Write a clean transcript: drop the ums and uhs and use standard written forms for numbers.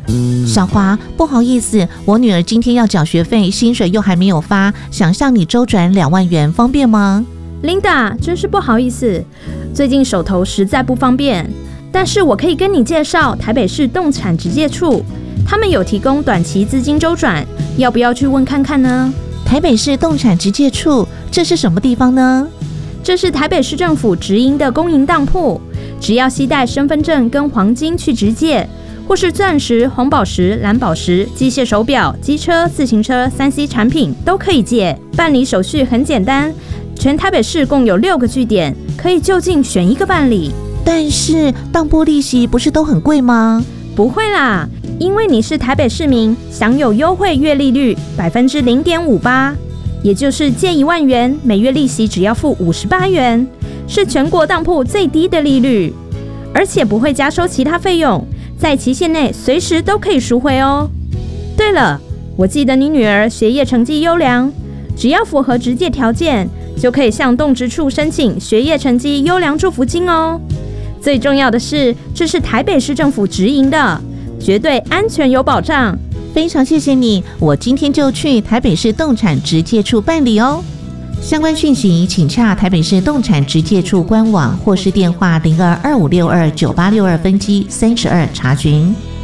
小华，不好意思，我女儿今天要缴学费，薪水又还没有发，想向你周转2万元，方便吗？ Linda， 真是不好意思，最近手头实在不方便，但是我可以跟你介绍台北市动产直介处，他们有提供短期资金周转，要不要去问看看呢？ 台北市动产直介处，这是什么地方呢？ 这是台北市政府直营的公营当铺，只要携带身份证跟黄金去直借，或是钻石、红宝石、蓝宝石、机械手表、机车、自行车、3C 产品都可以借，办理手续很简单。全台北市共有6个据点，可以就近选一个办理。 但是当铺利息不是都很贵吗？ 不会啦，因为你是台北市民，享有优惠月利率0.58%，也就是借1万元，每月利息只要付58元，是全国当铺最低的利率，而且不会加收其他费用，在期限内随时都可以赎回哦。对了，我记得你女儿学业成绩优良，只要符合直借条件，就可以向动植处申请学业成绩优良祝福金哦。最重要的是，这是台北市政府直营的，绝对安全有保障。 非常谢谢你，我今天就去台北市动产直介处办理哦。相关讯息请洽台北市动产直介处官网或是电话0225629862分机32查询。